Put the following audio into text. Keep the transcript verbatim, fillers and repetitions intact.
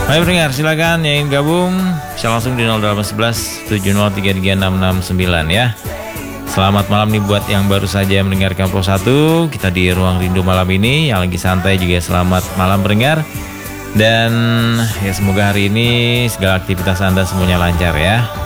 Ayo pendengar, silakan yang ingin gabung bisa langsung di nol delapan satu satu tujuh nol tiga tiga enam enam sembilan ya. Selamat malam nih buat yang baru saja mendengarkan Pro satu. Kita di Ruang Rindu malam ini, yang lagi santai juga selamat malam pendengar. Dan ya semoga hari ini segala aktivitas Anda semuanya lancar ya.